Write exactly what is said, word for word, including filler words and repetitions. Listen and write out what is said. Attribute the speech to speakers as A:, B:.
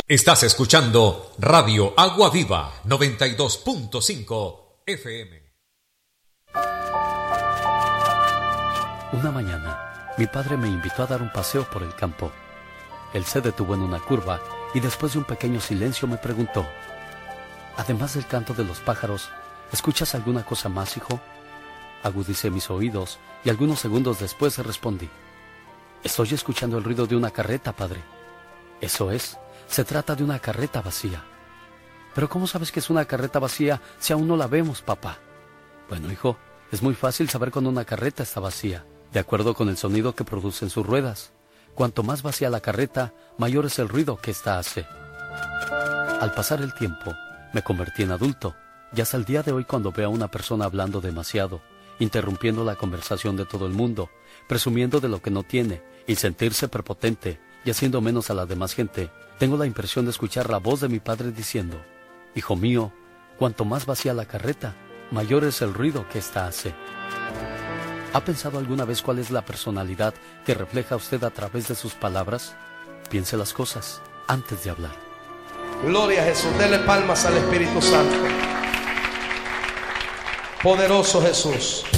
A: Estás escuchando Radio Agua Viva noventa y dos punto cinco F M.
B: Una mañana, mi padre me invitó a dar un paseo por el campo. Él se detuvo en una curva y después de un pequeño silencio me preguntó: además del canto de los pájaros, ¿escuchas alguna cosa más, hijo? Agudicé mis oídos y algunos segundos después respondí: estoy escuchando el ruido de una carreta, padre. Eso es, se trata de una carreta vacía. ¿Pero cómo sabes que es una carreta vacía si aún no la vemos, papá? Bueno, hijo, es muy fácil saber cuando una carreta está vacía, de acuerdo con el sonido que producen sus ruedas. Cuanto más vacía la carreta, mayor es el ruido que ésta hace. Al pasar el tiempo, me convertí en adulto, y hasta el día de hoy cuando veo a una persona hablando demasiado, interrumpiendo la conversación de todo el mundo, presumiendo de lo que no tiene, y sentirse prepotente, y haciendo menos a la demás gente, tengo la impresión de escuchar la voz de mi padre diciendo: hijo mío, cuanto más vacía la carreta, mayor es el ruido que ésta hace. ¿Ha pensado alguna vez cuál es la personalidad que refleja usted a través de sus palabras? Piense las cosas antes de hablar.
C: Gloria a Jesús. Dele palmas al Espíritu Santo. Poderoso Jesús.